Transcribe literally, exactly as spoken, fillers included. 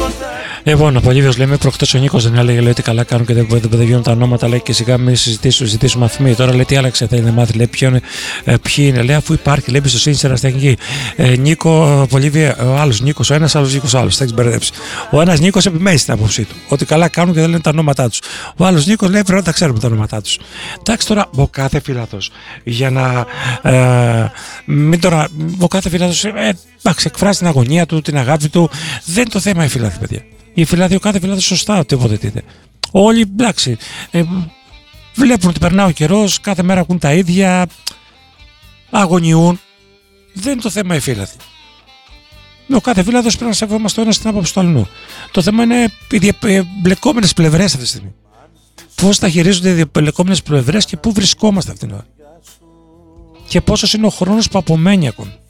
Λοιπόν, από Λίβιος λέμε, προχτές ο Νίκος δεν έλεγε, λέει ότι καλά κάνουν και δεν, δεν, δεν βγαίνουν τα ονόματα, λέει, και σιγά μην συζητήσουμε, συζητήσουμε αφημί. Τώρα λέει τι άλλαξε, θέλει να μάθει, λέει ποιοι είναι, ε, ποιοι είναι, λέει, αφού υπάρχει, λέει, εμπιστοσύνη στην ερασιτεχνική. Ε, Νίκο, από Λίβια, ο άλλος Νίκος, ο ένας, άλλος Νίκος, ο άλλος, θα έχεις μπερδέψει. Ο ένας Νίκος επιμένει στην άποψή του, ότι καλά κάνουν και δεν λένε τα ονόματά τους. Ο άλλος Νίκος λέει, πρέπει να τα ξέρουμε τα ονόματά τους. Εντάξει, τώρα, ο κάθε φιλάθος, για να. Ε, μην τώρα, ο κάθε φιλάθος, ε, εκφράζει την αγωνία του, την αγάπη του. Δεν είναι το θέμα η φιλάθη, παιδιά. Η φιλάθη, ο κάθε φιλάθος σωστά τοποθετείται. Όλοι, εντάξει, ε, βλέπουν ότι περνάει ο καιρός, κάθε μέρα ακούν τα ίδια, αγωνιούν. Δεν είναι το θέμα η φιλάθη. Ο κάθε φιλάθος πρέπει να σεβόμαστε ο ένας στην άποψη του αλλού. Το θέμα είναι οι εμπλεκόμενες πλευρές αυτή τη στιγμή. Πώς τα χειρίζονται οι εμπλεκόμενες πλευρές και πού βρισκόμαστε αυτήν την ώρα. Και πόσος είναι ο χρόνος που απομένει ακόμη.